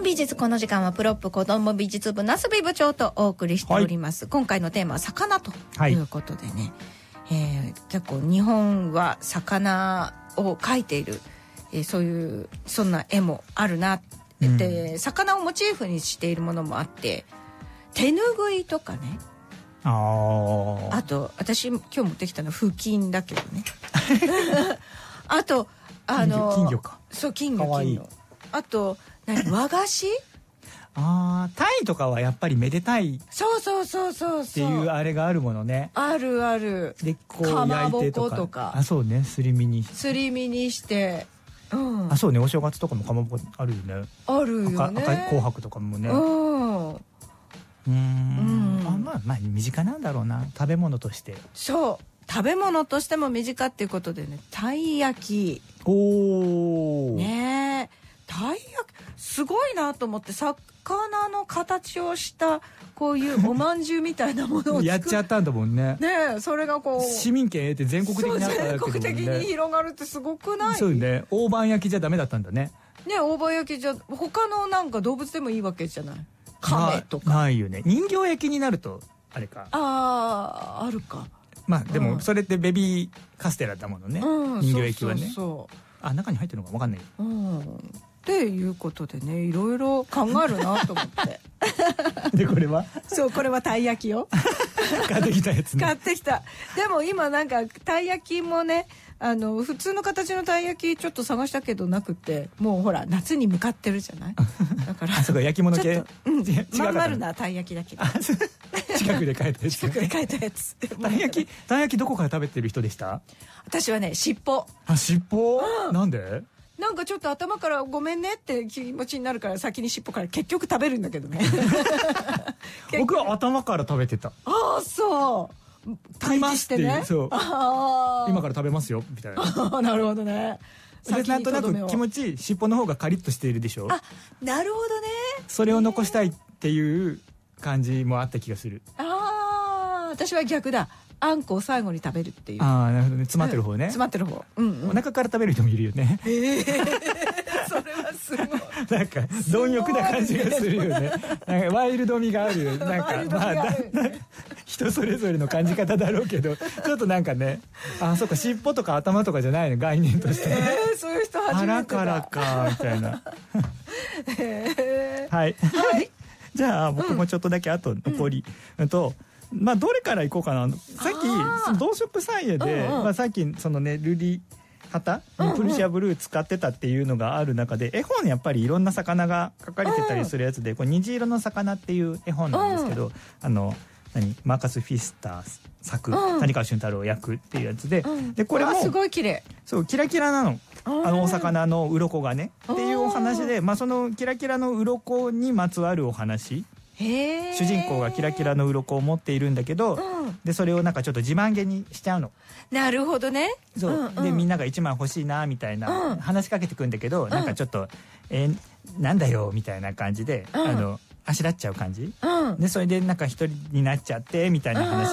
美術、この時間はプロップ子ども美術部なすび部長とお送りしております、今回のテーマは魚ということでね、結構日本は魚を描いている、そんな絵もあるな、で魚をモチーフにしているものもあって、手ぬぐいとかね、あと私今日持ってきたのは風琴だけどねあと金魚か。 そう金魚。あと和菓子タイとかはやっぱりめでたいそうっていうあれがあるものね。 あるある。 でこう焼いてとか。そうね、すり身にして、 そうね、お正月とかもかまぼこあるよね。 あるよね。 赤い紅白とかもね。まあ身近なんだろうな、食べ物として。 そう食べ物としても身近っていうことでね、たい焼き。ねえ、たい焼きすごいなと思って、魚の形をしたこういうおまんじゅうみたいなものをやっちゃったんだもんね。 ねえ、それがこう市民権得て全国的になったわけだもんね。 全国的に広がるってすごくない？ そうね、大判焼きじゃダメだったんだね。 ね、大判焼きじゃ他のなんか動物でもいいわけじゃない。亀とかないよね。人形焼きになるとあれか。 あるか。 まあでもそれってベビーカステラだものね、人形焼きはね。中に入ってるのか分かんない。 っていうことでね、いろいろ考えるなと思ってでこれはこれはたい焼きよ買ってきたやつね。 買ってきた。でも今なんかたい焼きもね、普通の形のたい焼きちょっと探したけどなくて、もうほら夏に向かってるじゃないだからそうか、焼き物系まん丸なたい焼きだけど近くで買えたやつ。たい焼きどこから食べてる人でした？ 私はね、尻尾。 尻尾？なんで？ なんかちょっと頭からごめんねって気持ちになるから先に尻尾から結局食べるんだけどね僕は頭から食べてた。 そう食べますってね。そう、今から食べますよみたいななるほどね。 でなんとなく気持ちいい、尻尾の方がカリッとしているでしょ。 なるほどね。 それを残したいっていう感じもあった気がする。 私は逆だ。あんこを最後に食べるっていう。 なるほどね。詰まってる方ね。 詰まってる方。 お腹から食べる人もいるよね。 それはすごい。 なんか貪欲な感じがするよね。なんかワイルド味があるよ。なんか人それぞれの感じ方だろうけど、ちょっとなんかね、そうか、尻尾とか頭とかじゃないの、概念として。 そういう人初めてだ。 腹からかみたいな。はい。じゃあ僕もちょっとだけあと残りと。どれからいこうかな。さっき動植菜絵で、さっきそのね、ルリハタプルシアブルー使ってたっていうのがある中で、絵本やっぱりいろんな魚が描かれてたりするやつで、これ虹色の魚っていう絵本なんですけど、マーカス・フィスター作、谷川俊太郎役っていうやつで、でこれもすごい綺麗。 そうキラキラなの。お魚の鱗がねっていうお話で、そのキラキラの鱗にまつわるお話。主人公がキラキラの鱗を持っているんだけど、でそれをなんかちょっと自慢げにしちゃうの。なるほどね。 でみんなが1枚欲しいなみたいな話しかけてくんだけど、なんかちょっとなんだよみたいな感じであしらっちゃう感じで、それでなんか一人になっちゃってみたいな話